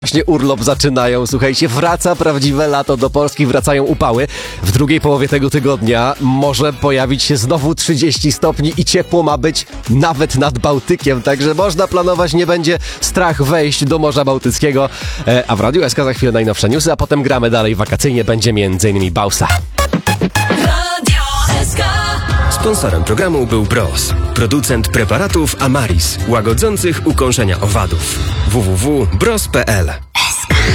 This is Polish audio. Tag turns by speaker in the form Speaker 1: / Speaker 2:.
Speaker 1: Właśnie urlop zaczynają, słuchajcie, wraca prawdziwe lato, do Polski wracają upały. W drugiej połowie tego tygodnia może pojawić się znowu 30 stopni i ciepło ma być nawet nad Bałtykiem, także można planować, nie będzie strach wejść do Morza Bałtyckiego. A w Radiu SK za chwilę najnowsze newsy, a potem gramy dalej wakacyjnie, będzie m.in. Bausa.
Speaker 2: Sponsorem programu był Bros, producent preparatów Amaris, łagodzących ukąszenia owadów. www.bros.pl